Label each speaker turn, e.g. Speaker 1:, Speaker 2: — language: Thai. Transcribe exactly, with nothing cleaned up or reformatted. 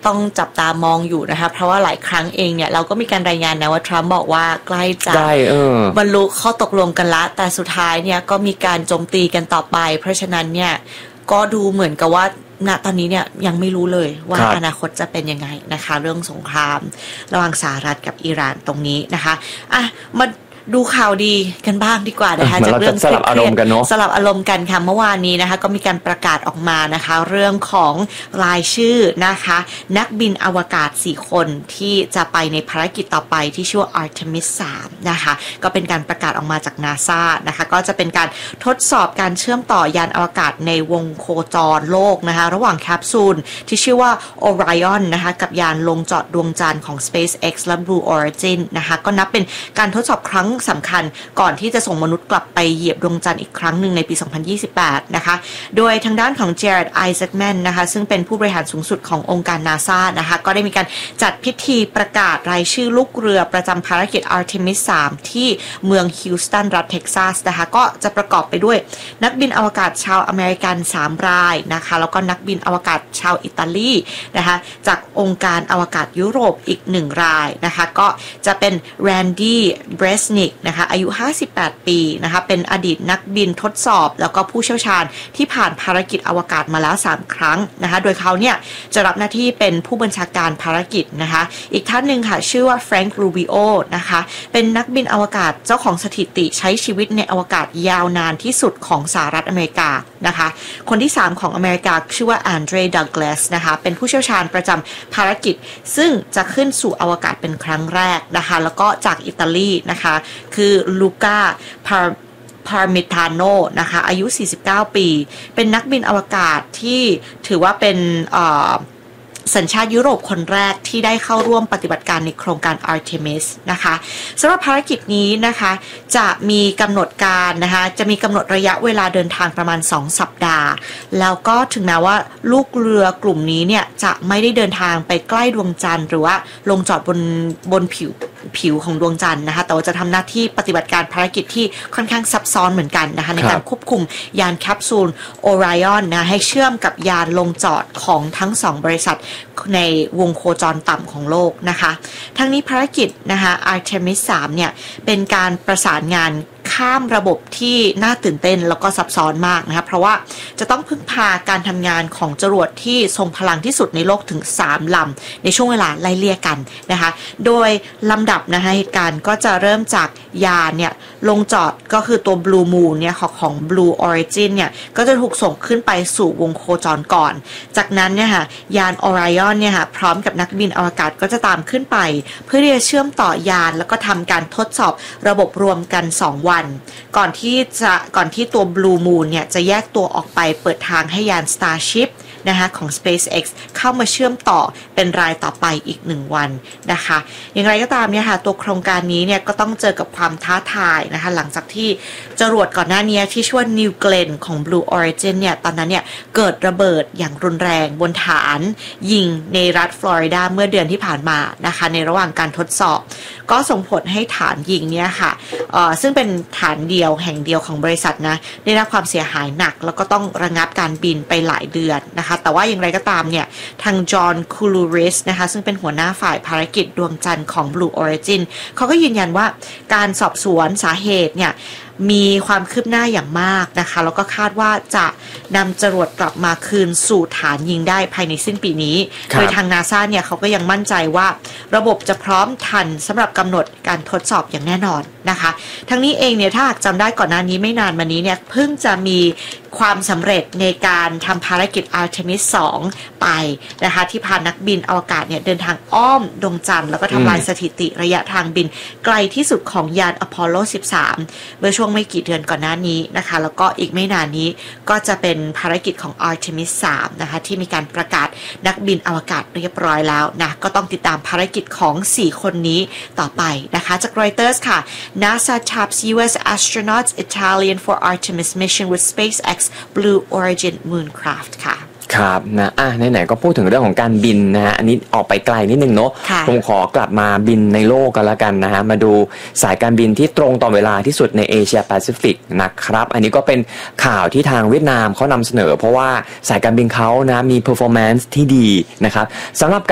Speaker 1: ต้องจับตามองอยู่นะคะเพราะว่าหลายครั้งเองเนี่ยเราก็มีการรายงานนะว่าทรัมป์บอกว่าใกล้จะบรรลุข้อตกลงกันละแต่สุดท้ายเนี่ยก็มีการโจมตีกันต่อไปเพราะฉะนั้นเนี่ยก็ดูเหมือนกับว่าณตอนนี้เนี่ยยังไม่รู้เลยว่าอนาคตจะเป็นยังไงนะคะเรื่องสงครามระหว่างสหรัฐกับอิหร่านตรงนี้นะคะอ่ะมาดูข่าวดีกันบ้างดีกว่านะคะจากเรื่องสลับอารมณ์กันเนาะสลับอารมณ์กันค่ะเมื่อวานนี้นะคะก็มีการประกาศออกมานะคะเรื่องของรายชื่อนะคะนักบินอวกาศสี่คนที่จะไปในภารกิจต่อไปที่ชื่อ Artemis สามนะคะก็เป็นการประกาศออกมาจาก NASA นะคะก็จะเป็นการทดสอบการเชื่อมต่อยานอวกาศในวงโคจรโลกนะคะระหว่างแคปซูลที่ชื่อว่า Orion นะคะกับยานลงจอดดวงจันทร์ของ SpaceX และ Blue Origin นะคะก็นับเป็นการทดสอบครั้งสำคัญก่อนที่จะส่งมนุษย์กลับไปเหยียบดวงจันทร์อีกครั้งหนึ่งในปี สองพันยี่สิบแปด นะคะโดยทางด้านของ Jared Isaacman นะคะซึ่งเป็นผู้บริหารสูงสุดขององค์การ NASA นะคะก็ได้มีการจัดพิธีประกาศรายชื่อลูกเรือประจำภารกิจ Artemis สาม ที่เมืองฮิวสตันรัฐเท็กซัสนะคะก็จะประกอบไปด้วยนักบินอวกาศชาวอเมริกันสามรายนะคะแล้วก็นักบินอวกาศชาวอิตาลีนะคะจากองค์การอวกาศยุโรปอีกหนึ่งรายนะคะก็จะเป็น Randy Bresnikนะคะอายุห้าสิบแปดปีนะคะเป็นอดีตนักบินทดสอบแล้วก็ผู้เชี่ยวชาญที่ผ่านภารกิจอวกาศมาแล้วสามครั้งนะคะโดยเขาเนี่ยจะรับหน้าที่เป็นผู้บัญชาการภารกิจนะคะอีกท่านหนึ่งค่ะชื่อว่าแฟรงค์รูบิโอนะคะเป็นนักบินอวกาศเจ้าของสถิติใช้ชีวิตในอวกาศยาวนานที่สุดของสหรัฐอเมริกานะคะคนที่สามของอเมริกาชื่อว่าแอนเดรดักลาสนะคะเป็นผู้เชี่ยวชาญประจำภารกิจซึ่งจะขึ้นสู่อวกาศเป็นครั้งแรกนะคะแล้วก็จากอิตาลีนะคะคือลูก้าพาพาร์มิทาโนนะคะอายุสี่สิบเก้าปีเป็นนักบินอวกาศที่ถือว่าเป็นสัญชาติยุโรปคนแรกที่ได้เข้าร่วมปฏิบัติการในโครงการ Artemis นะคะสำหรับภารกิจนี้นะคะจะมีกำหนดการนะคะจะมีกำหนดระยะเวลาเดินทางประมาณสองสัปดาห์แล้วก็ถึงแม้ว่าลูกเรือกลุ่มนี้เนี่ยจะไม่ได้เดินทางไปใกล้ดวงจันทร์หรือว่าลงจอดบนบนผิวผิวของดวงจันทร์นะคะแต่ว่าจะทำหน้าที่ปฏิบัติการภารกิจที่ค่อนข้างซับซ้อนเหมือนกันนะคะในการควบคุมยานแคปซูล Orion นะให้เชื่อมกับยานลงจอดของทั้งสองบริษัทในวงโคจรต่ำของโลกนะคะทั้งนี้ภารกิจนะคะ Artemis สามเนี่ยเป็นการประสานงานข้ามระบบที่น่าตื่นเต้นแล้วก็ซับซ้อนมากนะคะเพราะว่าจะต้องพึ่งพาการทำงานของจรวดที่ทรงพลังที่สุดในโลกถึงสามลำในช่วงเวลาไล่เลี่ยกันนะคะโดยลำดับนะคะเหตุการณ์ก็จะเริ่มจากยานเนี่ยลงจอดก็คือตัว Blue Moon เนี่ยของของ Blue Origin เนี่ยก็จะถูกส่งขึ้นไปสู่วงโคจรก่อนจากนั้นเนี่ยค่ะยาน Orion เนี่ยค่ะพร้อมกับนักบินอวกาศก็จะตามขึ้นไปเพื่อที่จะเชื่อมต่อยานแล้วก็ทำการทดสอบระบบรวมกันสองวันก่อนที่จะก่อนที่ตัว Blue Moon เนี่ยจะแยกตัวออกไปเปิดทางให้ยาน Starship นะคะของ SpaceX เข้ามาเชื่อมต่อเป็นรายต่อไปอีกหนึ่งวันนะคะอย่างไรก็ตามเนี่ยค่ะตัวโครงการนี้เนี่ยก็ต้องเจอกับความท้าทายนะคะหลังจากที่จรวดก่อนหน้านี้ที่ชื่อว่า New Glenn ของ Blue Origin เนี่ยตอนนั้นเนี่ยเกิดระเบิดอย่างรุนแรงบนฐานยิงในรัฐฟลอริดาเมื่อเดือนที่ผ่านมานะคะในระหว่างการทดสอบก็ส่งผลให้ฐานยิงเนี่ยค่ะซึ่งเป็นฐานเดียวแห่งเดียวของบริษัทนะได้รับความเสียหายหนักแล้วก็ต้องระงับการบินไปหลายเดือนนะคะแต่ว่าอย่างไรก็ตามเนี่ยทางจอห์นคูลูริสนะคะซึ่งเป็นหัวหน้าฝ่ายภารกิจดวงจันทร์ของ Blue Origin เขาก็ยืนยันว่าการสอบสวนสาเหตุเนี่ยมีความคืบหน้าอย่างมากนะคะแล้วก็คาดว่าจะนำจรวดกลับมาคืนสู่ฐานยิงได้ภายในสิ้นปีนี้โดยทาง NASA เนี่ยเขาก็ยังมั่นใจว่าระบบจะพร้อมทันสำหรับกำหนดการทดสอบอย่างแน่นอนนะคะทั้งนี้เองเนี่ยถ้าหากจำได้ก่อนหน้านี้ไม่นานมานี้เนี่ยเพิ่งจะมีความสำเร็จในการทำภารกิจ Artemis สองไปนะคะที่พานักบินอวกาศเนี่ยเดินทางอ้อมดวงจันทร์แล้วก็ทำลายสถิติระยะทางบินไกลที่สุดของยานอพอลโลสิบสามเมื่อช่วงไม่กี่เดือนก่อนหน้านี้นะคะแล้วก็อีกไม่นานนี้ก็จะเป็นภารกิจของ Artemis สามนะคะที่มีการประกาศนักบินอวกาศเรียบร้อยแล้วนะก็ต้องติดตามภารกิจของสี่คนนี้ต่อไปนะคะจาก Reuters ค่ะ NASA taps ยู เอส astronauts Italian for Artemis mission with SpaceX Blue Origin Mooncraft ค่ะ
Speaker 2: ครับนะอ่ะไหนๆก็พูดถึงเรื่องของการบินนะฮะอันนี้ออกไปไกลนิดนึงเนาะผมขอกลับมาบินในโลกกันละกันนะฮะมาดูสายการบินที่ตรงต่อเวลาที่สุดในเอเชียแปซิฟิกนะครับอันนี้ก็เป็นข่าวที่ทางเวียดนามเขานำเสนอเพราะว่าสายการบินเขานะมี performance ที่ดีนะครับสำหรับ